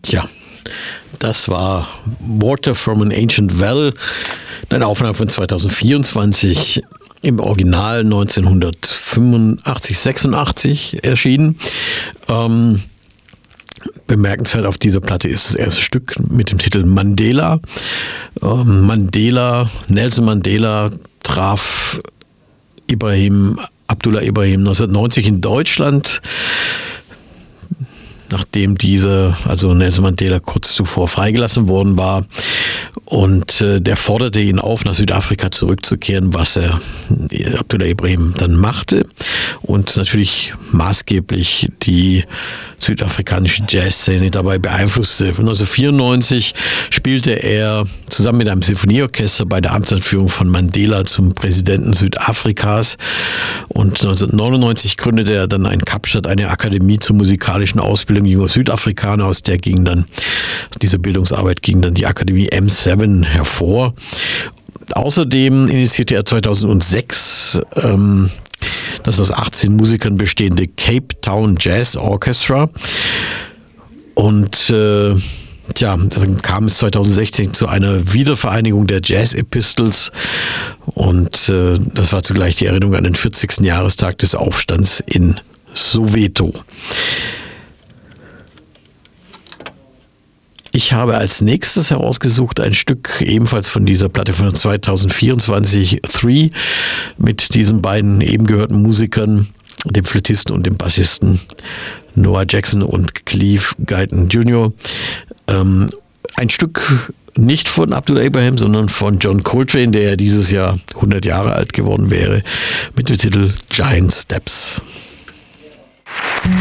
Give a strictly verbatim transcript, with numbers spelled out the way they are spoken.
Tja, das war Water from an Ancient Well, eine Aufnahme von zweitausendvierundzwanzig, im Original neunzehnhundertfünfundachtzig, sechsundachtzig erschienen. Ähm, bemerkenswert auf dieser Platte ist das erste Stück mit dem Titel Mandela. Ähm, Mandela, Nelson Mandela traf Ibrahim, Abdullah Ibrahim neunzehnhundertneunzig in Deutschland, nachdem diese, also Nelson Mandela kurz zuvor freigelassen worden war. Und äh, der forderte ihn auf, nach Südafrika zurückzukehren, was er, Abdullah Ibrahim, dann machte. Und natürlich maßgeblich die südafrikanische Jazzszene dabei beeinflusste. neunzehnhundertvierundneunzig spielte er zusammen mit einem Sinfonieorchester bei der Amtsanführung von Mandela zum Präsidenten Südafrikas. Und neunzehnhundertneunundneunzig gründete er dann in Kapstadt eine Akademie zur musikalischen Ausbildung junger Südafrikaner. Aus der ging dann, aus dieser Bildungsarbeit ging dann die Akademie M sieben hervor. Außerdem initiierte er zweitausendsechs ähm, das aus achtzehn Musikern bestehende Cape Town Jazz Orchestra. Und äh, tja, dann kam es zweitausendsechzehn zu einer Wiedervereinigung der Jazz Epistles. Und äh, das war zugleich die Erinnerung an den vierzigsten Jahrestag des Aufstands in Soweto. Ich habe als nächstes herausgesucht ein Stück ebenfalls von dieser Platte von zweitausendvierundzwanzig, Three, mit diesen beiden eben gehörten Musikern, dem Flötisten und dem Bassisten Noah Jackson und Cleve Guyton Junior Ähm, ein Stück nicht von Abdullah Ibrahim, sondern von John Coltrane, der ja dieses Jahr hundert Jahre alt geworden wäre, mit dem Titel Giant Steps.